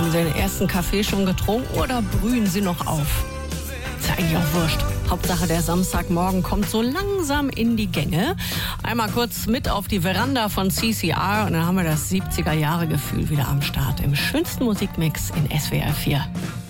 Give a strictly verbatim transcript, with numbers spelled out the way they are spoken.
Haben Sie den ersten Kaffee schon getrunken oder brühen Sie noch auf? Ist ja eigentlich auch wurscht. Hauptsache der Samstagmorgen kommt so langsam in die Gänge. Einmal kurz mit auf die Veranda von C C R und dann haben wir das siebziger Jahre Gefühl wieder am Start im schönsten Musikmix in S W R vier.